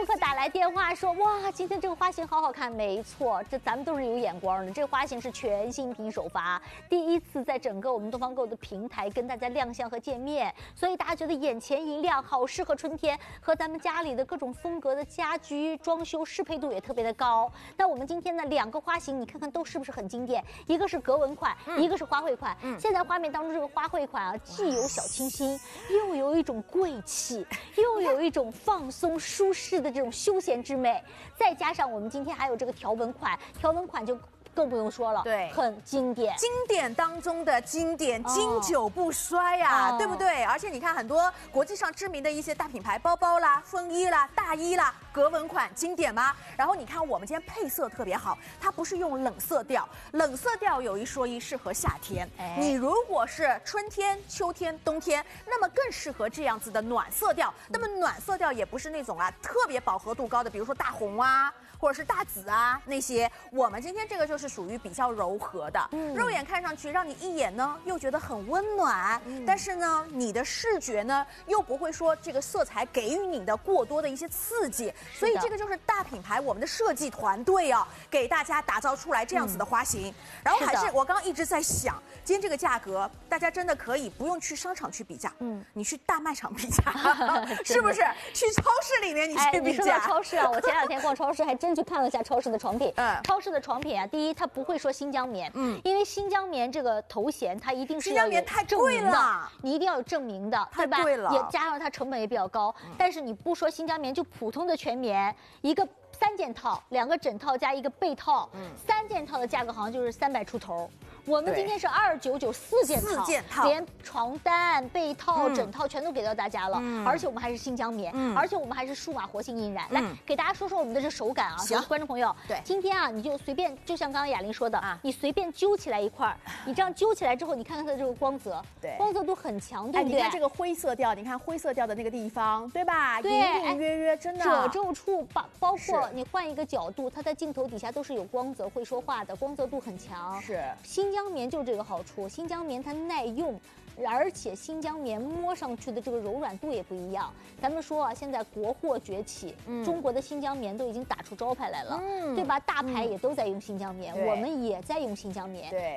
顾客打来电话说，哇，今天这个花型好好看。没错，这咱们都是有眼光的，这个花型是全新品首发，第一次在整个我们东方购的平台跟大家亮相和见面，所以大家觉得眼前一亮，好适合春天，和咱们家里的各种风格的家居装修适配度也特别的高。那我们今天呢2个花型，你看看都是不是很经典？一个是格纹款，一个是花卉款。现在画面当中这个花卉款啊，既有小清新，又有一种贵气，又有一种放松舒适的这种休闲之美，再加上我们今天还有这个条纹款，条纹款就更不用说了， 对， 很经典， 经典当中的经典，经久不衰呀，对不对？而且你看，很多国际上知名的一些大品牌包包啦、风衣啦、大衣啦，格纹款经典吗？然后你看我们今天配色特别好，它不是用冷色调，冷色调有一说一适合夏天，你如果是春天、秋天、冬天，那么更适合这样子的暖色调。那么暖色调也不是那种特别饱和度高的，比如说大红啊。或者是大紫啊那些，我们今天这个就是属于比较柔和的，肉眼看上去让你一眼呢又觉得很温暖，但是呢你的视觉呢又不会说这个色彩给予你的过多的一些刺激，所以这个就是大品牌我们的设计团队啊给大家打造出来这样子的花型。然后还是我刚刚一直在想，今天这个价格大家真的可以不用去商场去比价，你去大卖场比价，是不是？去超市里面你去比价。 你说到超市啊，我前2天逛超市还真去看了一下超市的床品。超市的床品啊，第一它不会说新疆棉，因为新疆棉这个头衔它一定是要有证明的，你一定要有证明的，对吧？也加上它成本也比较高。但是你不说新疆棉，就普通的全棉，一个3件套，2个枕套加一个被套，3件套的价格好像就是300出头。我们今天是2994件套，连床单、被套、枕套全都给到大家了，而且我们还是新疆棉，而且我们还是数码活性印染。来给大家说说我们的这手感啊，行，观众朋友，对，今天啊你就随便，就像刚刚雅玲说的啊，你随便揪起来一块，你这样揪起来之后，你看看它的这个光泽，对，光泽度很强，对不对？ 你看这个灰色调，你看灰色调的那个地方，对吧？对，隐隐约约，真的褶皱处包括你换一个角度，它在镜头底下都是有光泽、会说话的，光泽度很强。是新疆棉就这个好处，新疆棉它耐用，而且新疆棉摸上去的这个柔软度也不一样。咱们说啊，现在国货崛起，中国的新疆棉都已经打出招牌来了，对吧？大牌也都在用新疆棉，我们也在用新疆棉。对。